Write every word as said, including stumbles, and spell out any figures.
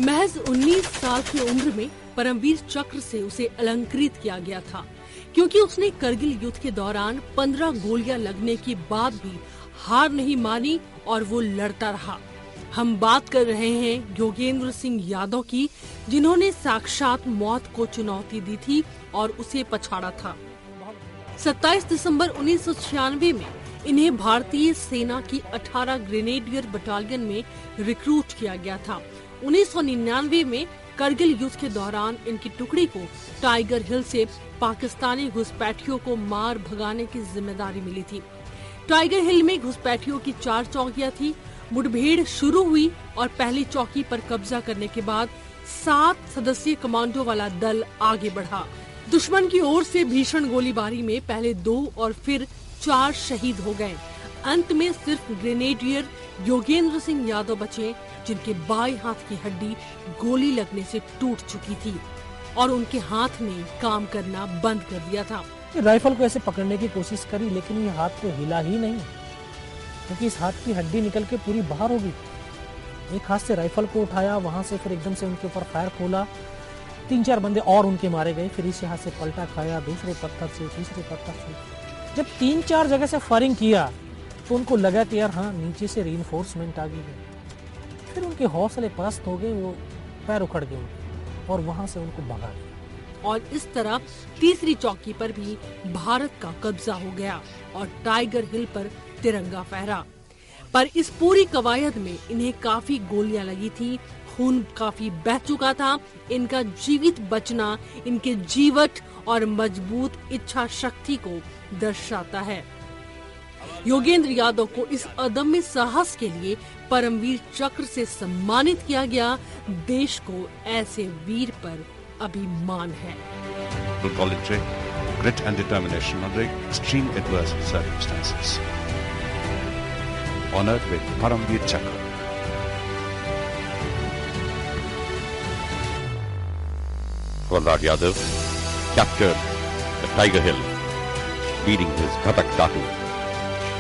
महज उन्नीस साल की उम्र में परमवीर चक्र से उसे अलंकृत किया गया था, क्योंकि उसने करगिल युद्ध के दौरान पंद्रह गोलियां लगने के बाद भी हार नहीं मानी और वो लड़ता रहा। हम बात कर रहे हैं योगेंद्र सिंह यादव की, जिन्होंने साक्षात मौत को चुनौती दी थी और उसे पछाड़ा था। सत्ताईस दिसंबर उन्नीस सौ छियानवे में इन्हें भारतीय सेना की अठारह ग्रेनेडियर बटालियन में रिक्रूट किया गया था। उन्नीस सौ निन्यानवे में करगिल युद्ध के दौरान इनकी टुकड़ी को टाइगर हिल से पाकिस्तानी घुसपैठियों को मार भगाने की जिम्मेदारी मिली थी। टाइगर हिल में घुसपैठियों की चार चौकियां थी। मुठभेड़ शुरू हुई और पहली चौकी पर कब्जा करने के बाद सात सदस्यीय कमांडो वाला दल आगे बढ़ा। दुश्मन की ओर से भीषण गोलीबारी में पहले दो और फिर चार शहीद हो गए। अंत में सिर्फ ग्रेनेडियर योगेंद्र सिंह यादव बचे, जिनके बाएं हाथ की हड्डी गोली लगने से टूट चुकी थी और उनके हाथ ने काम करना बंद कर दिया था। राइफल को ऐसे पकड़ने की कोशिश करी, लेकिन ये हाथ तो हिला ही नहीं, क्योंकि इस हाथ की हड्डी निकल के पूरी बाहर होगी। एक हाथ से राइफल को उठाया, वहां से फिर एकदम से उनके ऊपर फायर खोला, तीन चार बंदे और उनके मारे गए। फिर इस हाथ से पलटा खाया, दूसरे पत्थर से, तीसरे पत्थर से। जब तीन चार जगह से फायरिंग किया तो उनको लगा कि यार हाँ, नीचे से रीइंफोर्समेंट आ गई है। फिर उनके हौसले पस्त हो गए, वो पैर उखड़ गए और वहां से उनको भगा दिया। और इस तरह तीसरी चौकी पर भी भारत का कब्जा हो गया और टाइगर हिल पर तिरंगा फहरा। पर इस पूरी कवायद में इन्हें काफी गोलियां लगी थी, खून काफी बह चुका था। इनका जीवित बचना इनके जीवट और मजबूत इच्छा शक्ति को दर्शाता है। योगेंद्र यादव को इस अदम्य साहस के लिए परमवीर चक्र से सम्मानित किया गया। देश को ऐसे वीर पर अभिमान है। Grit and determination under extreme adverse circumstances. Honored with Paramveer Chakra. Havaldaar Yadav captured the Tiger Hill, leading his Ghatak Datu.